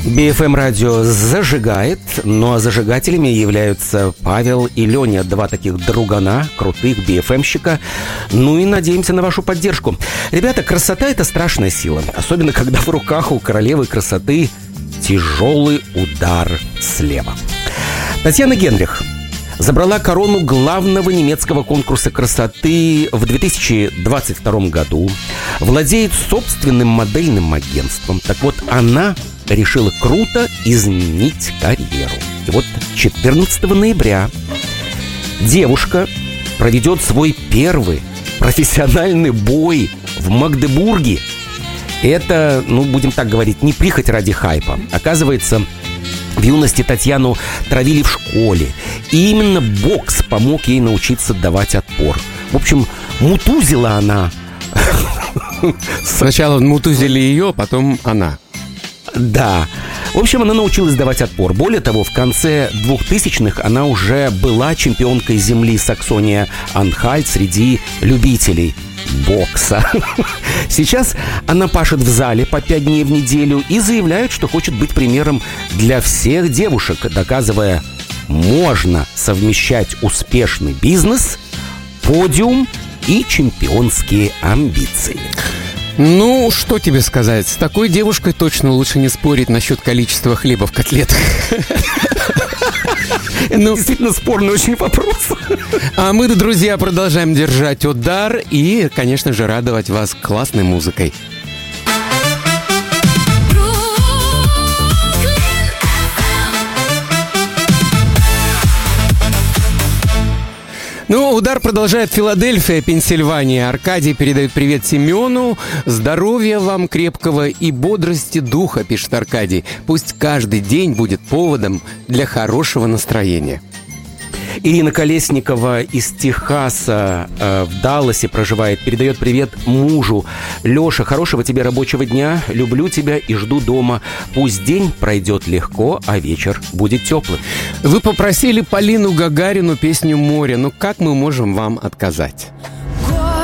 BFM-радио зажигает, но зажигателями являются Павел и Леня, два таких другана, крутых BFM-щика. Ну и надеемся на вашу поддержку. Ребята, красота – это страшная сила, особенно когда в руках у королевы красоты тяжелый удар слева. Татьяна Генрих забрала корону главного немецкого конкурса красоты в 2022 году, владеет собственным модельным агентством. Так вот, она решила круто изменить карьеру. И вот 14 ноября девушка проведет свой первый профессиональный бой в Магдебурге. Это, будем так говорить, не прихоть ради хайпа. Оказывается, в юности Татьяну травили в школе. И именно бокс помог ей научиться давать отпор. В общем, мутузила она. Сначала мутузили ее, потом она. Да. В общем, она научилась давать отпор. Более того, в конце 2000-х она уже была чемпионкой земли Саксония-Анхальт среди любителей бокса. Сейчас она пашет в зале по 5 дней в неделю и заявляет, что хочет быть примером для всех девушек, доказывая, можно совмещать успешный бизнес, подиум и чемпионские амбиции. Ну, что тебе сказать? С такой девушкой точно лучше не спорить насчет количества хлеба в котлетах. Действительно спорный очень вопрос. А мы, друзья, продолжаем держать удар и, конечно же, радовать вас классной музыкой. Удар продолжает Филадельфия, Пенсильвания. Аркадий передает привет Семену. Здоровья вам крепкого и бодрости духа, пишет Аркадий. Пусть каждый день будет поводом для хорошего настроения. Ирина Колесникова из Техаса в Далласе проживает. Передает привет мужу. Леша, хорошего тебе рабочего дня. Люблю тебя и жду дома. Пусть день пройдет легко, а вечер будет теплым. Вы попросили Полину Гагарину песню «Море». Как мы можем вам отказать?